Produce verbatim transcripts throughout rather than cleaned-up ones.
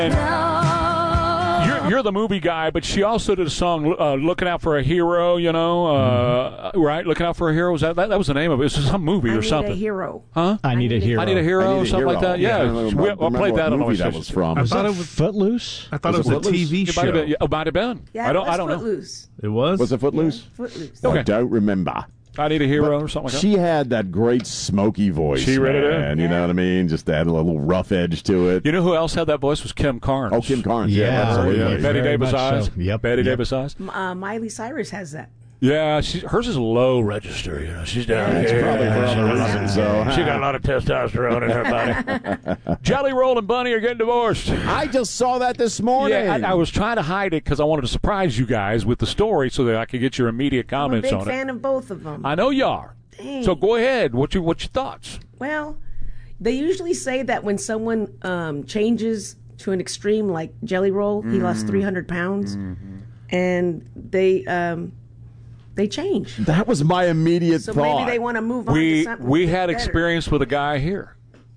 You're, you're the movie guy, but she also did a song, uh, "Looking Out for a Hero." You know, uh, mm-hmm. right? "Looking Out for a Hero." Was that, that that was the name of it? It was some movie I or need something. A hero. Huh? I need a hero. I need a hero. I need a something hero. like that. Yeah, yeah. we, I played that on movie the that was from. I Was thought that it was Footloose? I thought Was it it was a T V It show. might have been. Yeah, it might have been. Yeah, I don't. it was I don't know. Footloose. It was. Was it Footloose? Yeah, Footloose. Okay. I don't remember. I need a hero But or something like that. She had that great smoky voice. She really did. man, You know Yeah. what I mean? Just had a little rough edge to it. You know who else had that voice? Was Kim Carnes. Oh, Kim Carnes. Yeah, Yeah, absolutely. yeah. Betty Very Davis much eyes. so. Yep. Betty Yep. Davis eyes. Uh, Miley Cyrus has that. Yeah, she, hers is low register. You know, she's down It's here. probably for other reasons. So She got a lot of testosterone in her body. Jelly Roll and Bunny are getting divorced. I just saw that this morning. Yeah, I, I was trying to hide it because I wanted to surprise you guys with the story so that I could get your immediate I'm a comments big on fan it. of both of them. I know you are. Dang. So go ahead. What you what's your thoughts? Well, they usually say that when someone um, changes to an extreme, like Jelly Roll, he lost three hundred pounds, Mm-hmm. and they um, they change. That was my immediate So thought. maybe they want to move on to We something we had better. experience with a guy here.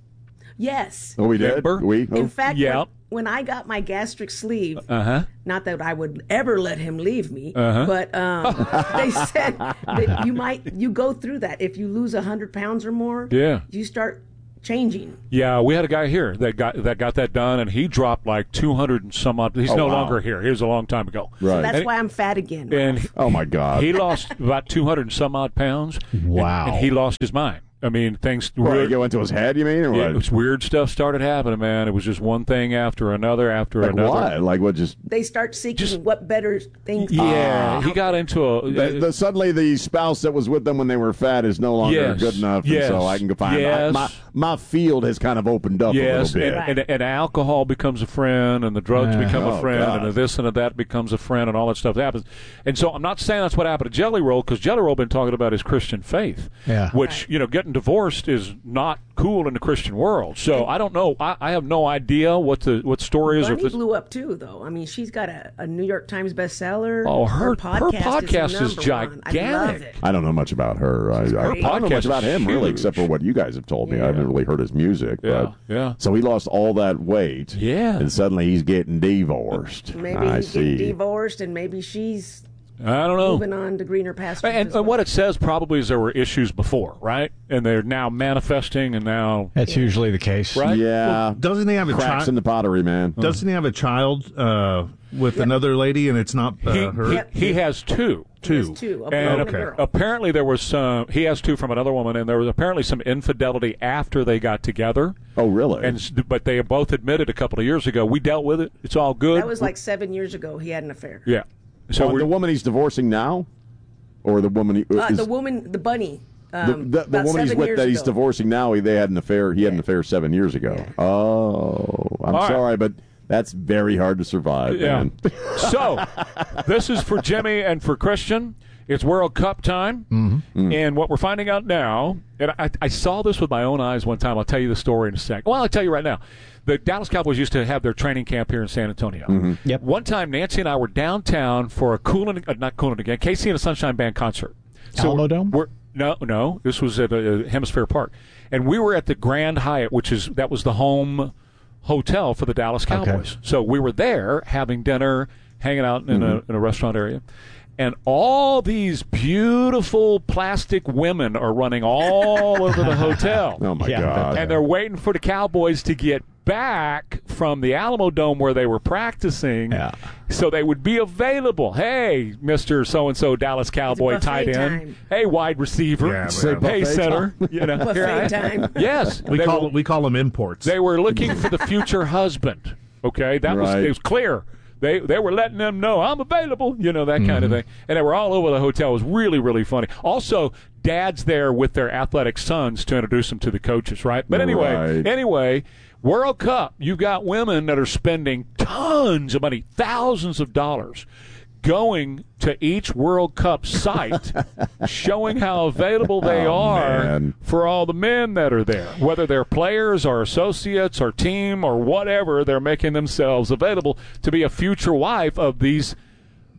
Yes. Oh, we did? Remember? We? Oh. In fact, Yeah. when, when I got my gastric sleeve, Uh huh. not that I would ever let him leave me, Uh-huh. but um, they said that you might you go through that if you lose a hundred pounds or more. Yeah. You start changing. Yeah, we had a guy here that got that got that done, and he dropped like two hundred and some odd. He's Oh, no wow. longer here. He was a long time ago. Right. That's And- why I'm fat again. And he, Oh, my God. he lost about two hundred and some odd pounds. and- Wow. And, he lost his mind. I mean, things. What, weird- did it go into his head, you mean? Or Yeah, what? it was weird stuff started happening, man. It was just one thing after another after like another. what? Like what just... they start seeking Just- what better things. Yeah, are he out got there. into a. The, the, suddenly the spouse that was with them when they were fat is no longer Yes. good enough, and Yes. so I can go find Yes. I, my my field has kind of opened up Yes, a little and, bit. and, and alcohol becomes a friend, and the drugs Uh, become a oh, friend, God. and the this and the that becomes a friend, and all that stuff happens. And so I'm not saying that's what happened to Jelly Roll, because Jelly Roll been talking about his Christian faith, Yeah. which, you know, getting divorced is not cool in the Christian world. So I don't know. I, I have no idea what the what the story is. Or if Bunny this, blew up too, though. I mean, she's got a, a New York Times bestseller. oh, her, her podcast, podcast is, is, number one. I love gigantic. it. I don't know much about her. I, I, I great. don't know Podcast much about is him, really, huge. except for what you guys have told me. I haven't really heard his music. Yeah, but, yeah. So he lost all that weight. Yeah. And suddenly he's getting divorced. Maybe I he's see. getting divorced, and maybe she's I don't know. moving on to greener pastures. And, as and what well. it says probably is there were issues before, right? And they're now manifesting, and now That's usually the case. right. Yeah. Doesn't he have a Cracks in child? the pottery, man. Doesn't he have a child uh, with another lady, and it's not uh, He, her? he, Yep. he has two. He has two. two, a boy And and a okay. girl. apparently there was some. He has two from another woman, and there was apparently some infidelity after they got together. Oh, really? And s- but they both admitted a couple of years ago. We dealt with it. It's all good. That was like seven years ago. He had an affair. yeah. So Oh, we're, the woman he's divorcing now? Or the woman he, Uh, is, the woman, the bunny. the, Um, the, the about woman he's seven with years that he's ago. divorcing now, he, they had an affair. He had an Yeah. affair seven years ago. Yeah. Oh, I'm All right. sorry, but that's very hard to survive, yeah. man. So this is for Jimmy and for Christian. It's World Cup time, mm-hmm. and what we're finding out now, and I, I saw this with my own eyes one time. I'll tell you the story in a second. Well, I'll tell you right now. The Dallas Cowboys used to have their training camp here in San Antonio. Mm-hmm. Yep. One time, Nancy and I were downtown for a Coolin', uh, not Coolin' again, Casey and the Sunshine Band concert. Alamo we're- Dome? We're, no, no. This was at uh, Hemisphere Park, and we were at the Grand Hyatt, which is that was the home hotel for the Dallas Cowboys. So we were there having dinner, hanging out in, a, in a restaurant area. And all these beautiful plastic women are running all over the hotel. Oh, my Yeah, God. And they're waiting for the Cowboys to get back from the Alamo Dome where they were practicing Yeah. so they would be available. Hey, Mister So-and-so Dallas Cowboy buffet tight end. time. Hey, wide receiver. Yeah, Say man. Hey, buffet center. You know, here I Buffet am. time. Yes. We they call were, we call them imports. they were looking for the future husband. Okay, that was Right. it was clear. They they were letting them know I'm available, you know, that kind of thing. And they were all over the hotel. It was really, really funny. Also, dads there with their athletic sons to introduce them to the coaches, right? But anyway, Right. anyway, World Cup, you've got women that are spending tons of money, thousands of dollars, going to each World Cup site, showing how available they Oh, are man. for all the men that are there. Whether they're players or associates or team or whatever, they're making themselves available to be a future wife of these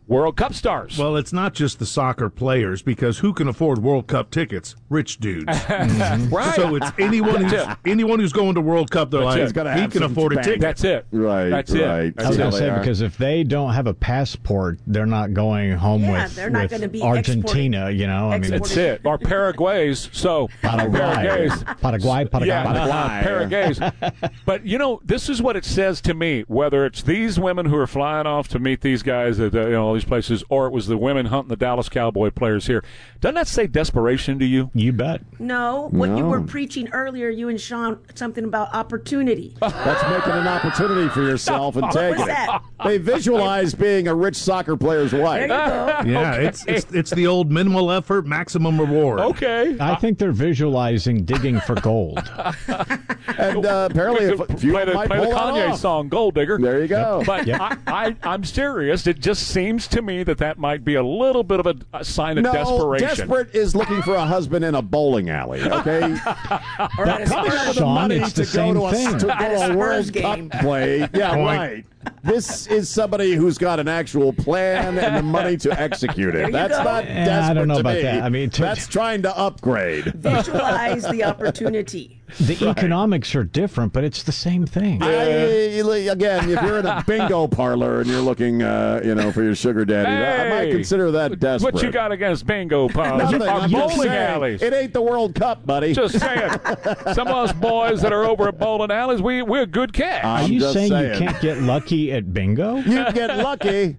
World Cup stars. Well, it's not just the soccer players, because who can afford World Cup tickets? Rich dudes. mm-hmm. Right. So it's anyone who's anyone who's going to World Cup. They're That's like, it. he can afford a bank. ticket. That's it. Right. That's right. it. I was That's going it. to say, because if they don't have a passport, they're not going home Yeah, with, they're not with gonna be Argentina, you know? I mean, exported. it's That's it. Or Paraguay's. So Paraguay. Paraguay's. Paraguay, Paraguay. Yeah, Paraguay. Paraguay's. But, you know, this is what it says to me, whether it's these women who are flying off to meet these guys at uh, you know, all these places, or it was the women hunting the Dallas Cowboy players here. Doesn't that say desperation to you? You bet. No, what you No. were preaching earlier, you and Sean, something about opportunity. That's making an opportunity for yourself and taking What's it. that? They visualize being a rich soccer player's There you wife. go. Yeah, Okay. it's, it's it's the old minimal effort, maximum reward. Okay. I think they're visualizing digging for gold. And uh, apparently, if, if you play the, might play the pull that Kanye off. song, Gold Digger. There you go. But I, I, I'm serious. It just seems to me that that might be a little bit of a, a sign of No, desperation. desperate is looking for a husband in a bowling alley. Okay, Or at a coming out Spurs, with the Sean, money it's to the same go to a, thing. to go At a to a Spurs World game. Cup play. Yeah, Point. right. This is somebody who's got an actual plan and the money to execute There it. you That's go. not Yeah, I desperate don't know to about me. that. I mean, to- that's trying to upgrade. visualize the opportunity. The economics are different, but it's the same thing. I, again, if you're in a bingo parlor and you're looking, uh, you know, for your sugar daddy, I might Hey, consider that desperate. What you got against bingo parlors? Nothing. Or I'm just bowling saying, alleys? It ain't the World Cup, buddy. Just saying. Some of us boys that are over at bowling alleys, we, we're good cash. Are I'm you just saying, saying. you can't get lucky at bingo? You get lucky,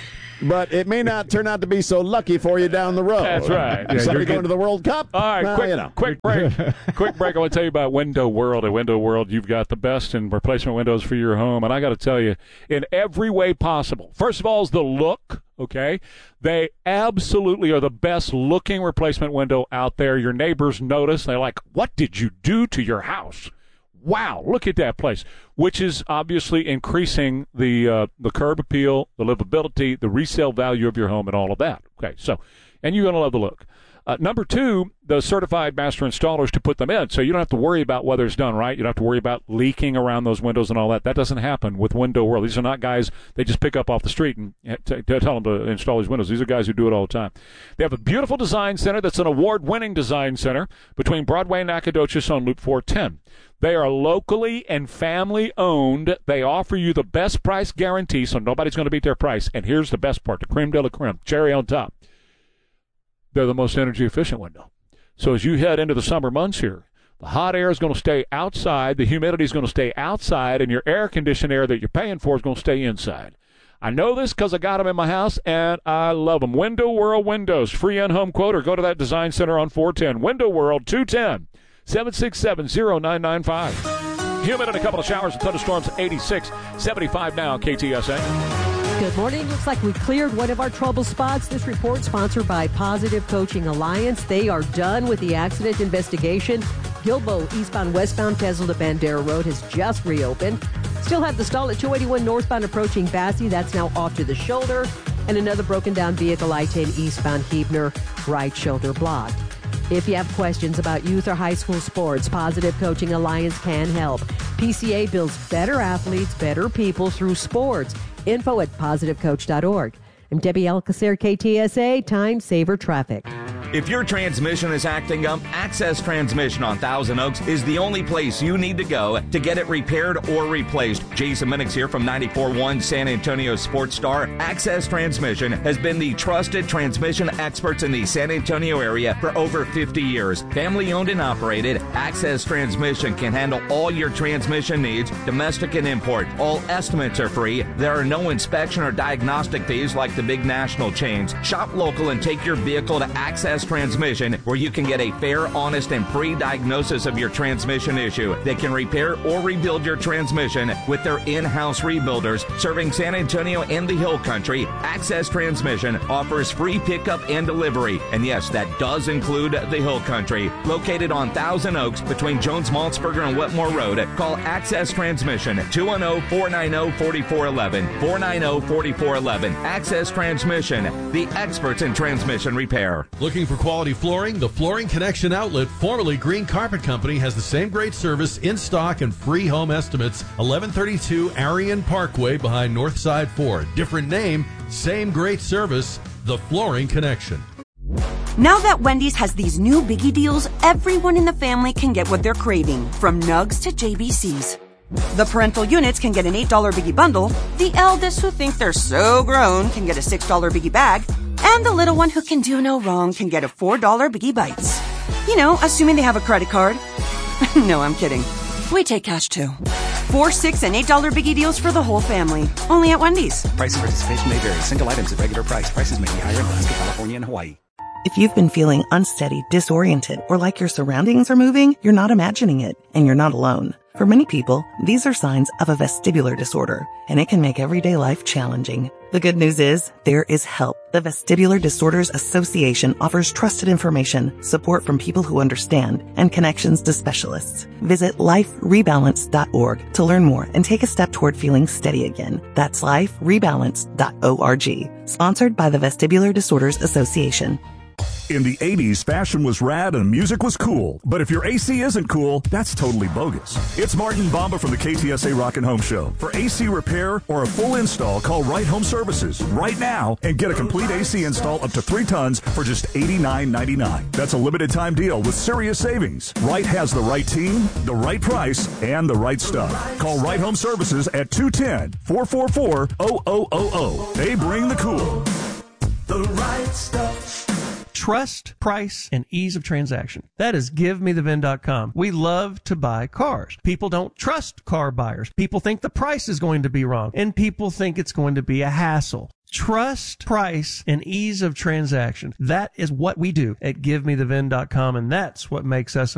but it may not turn out to be so lucky for you down the road. That's right. Yeah, Somebody you're going to the World Cup? All right, Well, quick, you know. quick break. quick break. I want to tell you about Window World. At Window World, you've got the best in replacement windows for your home. And I got to tell you, in every way possible. First of all is the look, okay? They absolutely are the best looking replacement window out there. Your neighbors notice. They're like, what did you do to your house? Wow, look at that place, which is obviously increasing the uh, the curb appeal, the livability, the resale value of your home, and all of that. Okay, so, and you're going to love the look. Uh, number two, the certified master installers to put them in, so you don't have to worry about whether it's done right. You don't have to worry about leaking around those windows and all that. That doesn't happen with Window World. These are not guys they just pick up off the street and t- t- tell them to install these windows. These are guys who do it all the time. They have a beautiful design center that's an award-winning design center between Broadway and Nacogdoches on Loop four ten. They are locally and family-owned. They offer you the best price guarantee, so nobody's going to beat their price. And here's the best part, the creme de la creme, cherry on top. They're the most energy-efficient window. So as you head into the summer months here, the hot air is going to stay outside, the humidity is going to stay outside, and your air-conditioned air that you're paying for is going to stay inside. I know this because I got them in my house, and I love them. Window World Windows, free in-home quote, or go to that design center on four ten. Window World, two one zero, seven six seven, zero nine nine five. Humid and a couple of showers and thunderstorms, eighty-six, seventy-five now, K T S A. Good morning. Looks like we cleared one of our trouble spots. This report sponsored by Positive Coaching Alliance. They are done with the accident investigation. Gilbo eastbound westbound Tesla to Bandera Road has just reopened. Still have the stall at two eighty-one northbound approaching Bassey. That's now off to the shoulder. And another broken down vehicle, I ten eastbound Huebner, right shoulder blocked. If you have questions about youth or high school sports, Positive Coaching Alliance can help. P C A builds better athletes, better people through sports. Info at positive coach dot org. I'm Debbie Alcacer, K T S A, Time Saver Traffic. If your transmission is acting up, Access Transmission on Thousand Oaks is the only place you need to go to get it repaired or replaced. Jason Minix here from ninety-four point one San Antonio Sports Star. Access Transmission has been the trusted transmission experts in the San Antonio area for over fifty years. Family owned and operated, Access Transmission can handle all your transmission needs, domestic and import. All estimates are free. There are no inspection or diagnostic fees like the big national chains. Shop local and take your vehicle to Access Transmission, where you can get a fair, honest, and free diagnosis of your transmission issue. They can repair or rebuild your transmission with their in-house rebuilders serving San Antonio and the Hill Country. Access Transmission offers free pickup and delivery, and yes, that does include the Hill Country. Located on Thousand Oaks between Jones Maltzberger and Wetmore Road, call Access Transmission two one zero, four nine zero, four four one one, four nine zero, four four one one. Access Transmission, the experts in transmission repair. Looking Looking for quality flooring? The Flooring Connection outlet, formerly Green Carpet Company, has the same great service, in stock, and free home estimates. eleven thirty-two Arion Parkway behind Northside Ford. Different name, same great service. The Flooring Connection. Now that Wendy's has these new biggie deals, everyone in the family can get what they're craving, from nugs to J B Cs. The parental units can get an eight dollar biggie bundle, the eldest who think they're so grown can get a six dollar biggie bag, and the little one who can do no wrong can get a four dollar biggie bites. You know, assuming they have a credit card. No, I'm kidding. We take cash too. Four, six, and eight dollar biggie deals for the whole family. Only at Wendy's. Price and participation may vary. Single items at regular price. Prices may be higher in Alaska, California, and Hawaii. If you've been feeling unsteady, disoriented, or like your surroundings are moving, you're not imagining it, and you're not alone. For many people, these are signs of a vestibular disorder, and it can make everyday life challenging. The good news is, there is help. The Vestibular Disorders Association offers trusted information, support from people who understand, and connections to specialists. Visit life rebalance dot org to learn more and take a step toward feeling steady again. That's life rebalance dot org. Sponsored by the Vestibular Disorders Association. In the eighties, fashion was rad and music was cool. But if your A C isn't cool, that's totally bogus. It's Martin Bamba from the K T S A Rock and Home Show. For A C repair or a full install, call Right Home Services right now and get a complete A C install up to three tons for just eighty-nine ninety-nine. That's a limited time deal with serious savings. Right has the right team, the right price, and the right stuff. Call Right Home Services at two one zero, four four four, zero zero zero zero. They bring the cool. The right stuff. Trust, price, and ease of transaction. That is give me the V I N dot com. We love to buy cars. People don't trust car buyers. People think the price is going to be wrong, and people think it's going to be a hassle. Trust, price, and ease of transaction. That is what we do at give me the V I N dot com, and that's what makes us